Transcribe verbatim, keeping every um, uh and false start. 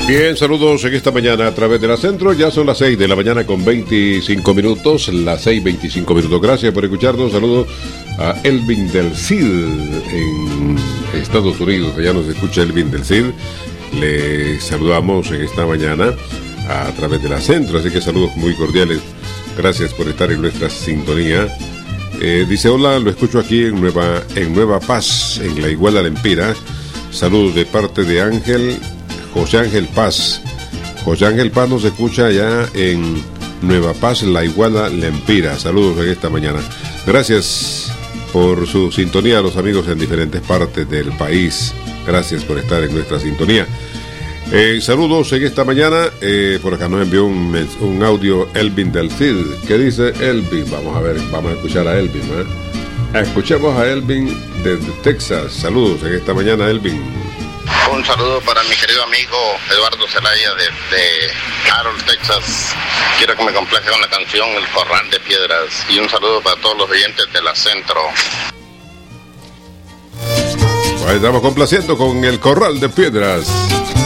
Bien, saludos en esta mañana a través de la Centro. Ya son las seis de la mañana con veinticinco minutos, las seis veinticinco minutos. Gracias por escucharnos. Saludos a Elvin del Cid en Estados Unidos. Allá nos escucha Elvin del Cid. Le saludamos en esta mañana a través de la Centro. Así que saludos muy cordiales. Gracias por estar en nuestra sintonía. Eh, dice, hola, lo escucho aquí en Nueva, en Nueva Paz, en la Iguala Lempira. Saludos de parte de Ángel, José Ángel Paz. José Ángel Paz nos escucha allá en Nueva Paz, la Iguala Lempira. Saludos en esta mañana. Gracias por su sintonía a los amigos en diferentes partes del país. Gracias por estar en nuestra sintonía. Eh, saludos en esta mañana. Eh, por acá nos envió un, un audio Elvin del Cid. ¿Qué dice Elvin? Vamos a ver, vamos a escuchar a Elvin, ¿eh? Escuchemos a Elvin desde Texas. Saludos en esta mañana, Elvin. Un saludo para mi querido amigo Eduardo Zelaya de, de Harold, Texas. Quiero que me complazca con la canción El Corral de Piedras. Y un saludo para todos los oyentes de la Centro. Ahí estamos complaciendo con El Corral de Piedras.